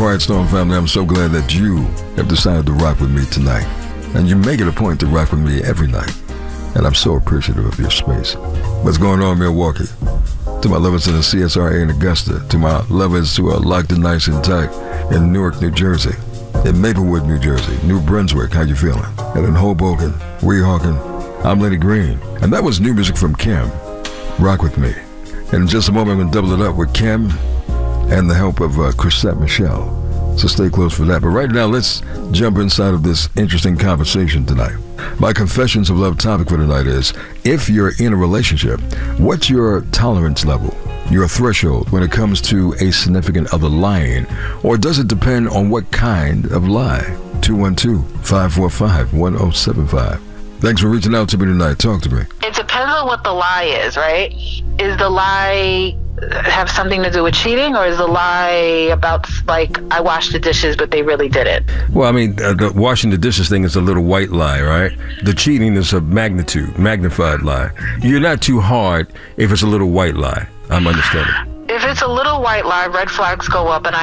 Quiet Storm family, I'm so glad that you have decided to rock with me tonight. And you make it a point to rock with me every night. And I'm so appreciative of your space. What's going on, Milwaukee? To my lovers in the CSRA in Augusta. To my lovers who are locked and nice and tight in Newark, New Jersey. In Maplewood, New Jersey. New Brunswick, how you feeling? And in Hoboken, Weehawken, I'm Lenny Green. And that was new music from Kim. Rock with me. And in just a moment, I'm going to double it up with Kim and the help of Chrisette Michelle. So stay close for that. But right now, let's jump inside of this interesting conversation tonight. My Confessions of Love topic for tonight is, if you're in a relationship, what's your tolerance level, your threshold when it comes to a significant other lying? Or does it depend on what kind of lie? 212-545-1075. Thanks for reaching out to me tonight. Talk to me. It depends on what the lie is, right? Is the lie have something to do with cheating, or is the lie about, like, I washed the dishes but they really didn't? Well, I mean, the washing the dishes thing is a little white lie, right? The cheating is a magnified lie. You're not too hard if it's a little white lie. I'm understanding. If it's a little white lie, red flags go up, and